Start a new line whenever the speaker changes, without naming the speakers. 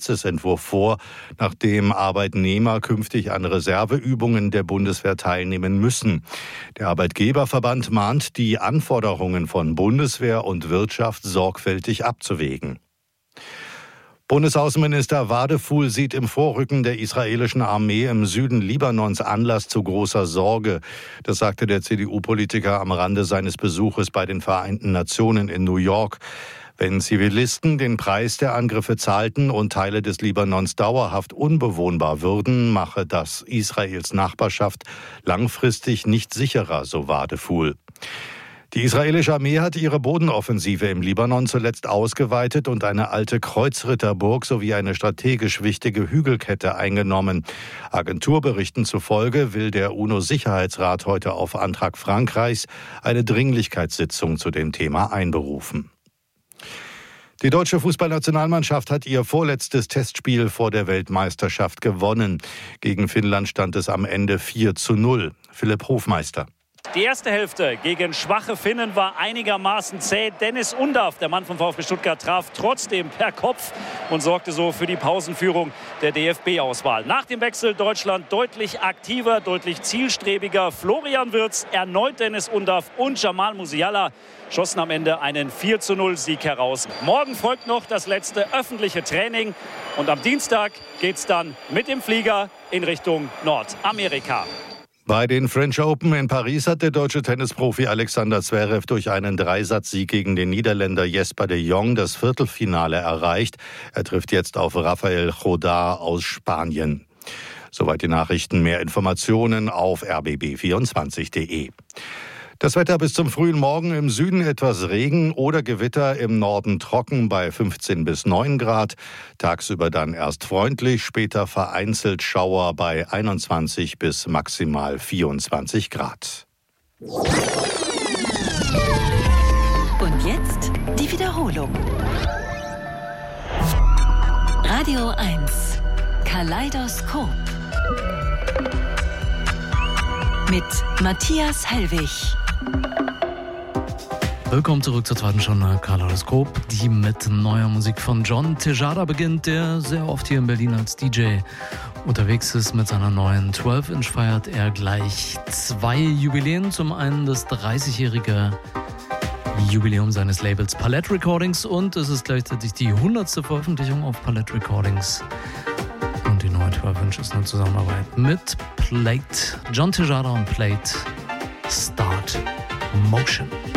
Gesetzesentwurf vor, nachdem Arbeitnehmer künftig an Reserveübungen der Bundeswehr teilnehmen müssen. Der Arbeitgeberverband mahnt, die Anforderungen von Bundeswehr und Wirtschaft sorgfältig abzuwägen. Bundesaußenminister Wadephul sieht im Vorrücken der israelischen Armee im Süden Libanons Anlass zu großer Sorge. Das sagte der CDU-Politiker am Rande seines Besuches bei den Vereinten Nationen in New York. Wenn Zivilisten den Preis der Angriffe zahlten und Teile des Libanons dauerhaft unbewohnbar würden, mache das Israels Nachbarschaft langfristig nicht sicherer, so Wadephul. Die israelische Armee hat ihre Bodenoffensive im Libanon zuletzt ausgeweitet und eine alte Kreuzritterburg sowie eine strategisch wichtige Hügelkette eingenommen. Agenturberichten zufolge will der UNO-Sicherheitsrat heute auf Antrag Frankreichs eine Dringlichkeitssitzung zu dem Thema einberufen. Die deutsche Fußballnationalmannschaft hat ihr vorletztes Testspiel vor der Weltmeisterschaft gewonnen. Gegen Finnland stand es am Ende 4:0. Philipp Hofmeister.
Die erste Hälfte gegen schwache Finnen war einigermaßen zäh. Dennis Undav, der Mann vom VfB Stuttgart, traf trotzdem per Kopf und sorgte so für die Pausenführung der DFB-Auswahl. Nach dem Wechsel Deutschland deutlich aktiver, deutlich zielstrebiger. Florian Wirtz, erneut Dennis Undav und Jamal Musiala schossen am Ende einen 4:0-Sieg heraus. Morgen folgt noch das letzte öffentliche Training und am Dienstag geht's dann mit dem Flieger in Richtung Nordamerika.
Bei den French Open in Paris hat der deutsche Tennisprofi Alexander Zverev durch einen Dreisatzsieg gegen den Niederländer Jesper de Jong das Viertelfinale erreicht. Er trifft jetzt auf Rafael Jodar aus Spanien. Soweit die Nachrichten. Mehr Informationen auf rbb24.de. Das Wetter bis zum frühen Morgen: im Süden etwas Regen oder Gewitter, im Norden trocken bei 15 bis 9 Grad. Tagsüber dann erst freundlich, später vereinzelt Schauer bei 21 bis maximal 24 Grad.
Und jetzt die Wiederholung. Radio 1, Kaleidoskop. Mit Matthias Hellwig.
Willkommen zurück zur zweiten Stunde Kaleidoskop, die mit neuer Musik von John Tejada beginnt, der sehr oft hier in Berlin als DJ unterwegs ist. Mit seiner neuen 12-Inch feiert er gleich 2 Jubiläen. Zum einen das 30-jährige Jubiläum seines Labels Palette Recordings und es ist gleichzeitig die 100. Veröffentlichung auf Palette Recordings. Und die neue 12-Inch ist eine Zusammenarbeit mit Plate. John Tejada und Plate. Start Motion.